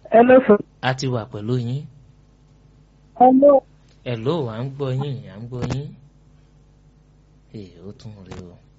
Hello sir. a ti wà pẹ̀lú yín. Hello. Hello, à ń gbọ́ yín. Ó tún rí o.